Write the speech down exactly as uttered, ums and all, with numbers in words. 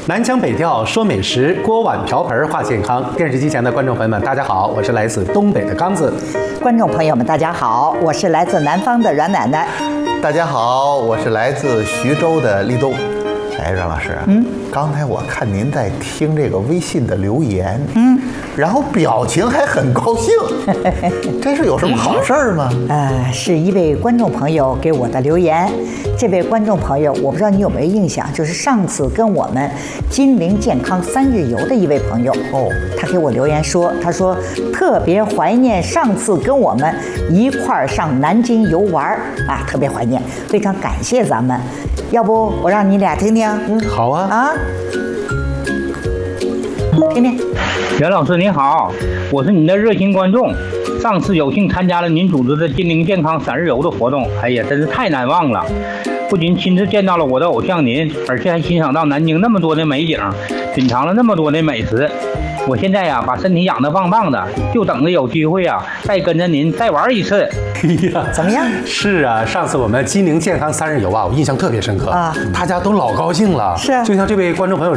南腔北调说美食，锅碗瓢盆话健康。电视机前的观众朋友们，大家好，我是来自东北的刚子。 观众朋友们，大家好，我是来自南方的阮奶奶。 大家好，我是来自徐州的立冬。哎，阮老师，嗯，刚才我看您在听这个微信的留言，嗯，然后表情还很高兴，这是有什么好事儿吗？ 呃，是一位观众朋友给我的留言。这位观众朋友，我不知道你有没有印象，就是上次跟我们金陵健康三日游的一位朋友哦，他给我留言说，他说特别怀念上次跟我们一块儿上南京游玩啊，特别怀念，非常感谢咱们。要不我让你俩听听？ 嗯，好啊。 啊，听听。 袁老师您好，我是您的热心观众。上次有幸参加了您组织的金陵健康三日游的活动，哎呀，真是太难忘了。不仅亲自见到了我的偶像您，而且还欣赏到南京那么多的美景，品尝了那么多的美食。我现在呀，把身体养得棒棒的，就等着有机会啊，再跟着您再玩一次。 哎呀， 怎么样？ 是啊，上次我们金陵健康三日游啊，我印象特别深刻啊，大家都老高兴了。 是啊， 就像这位观众朋友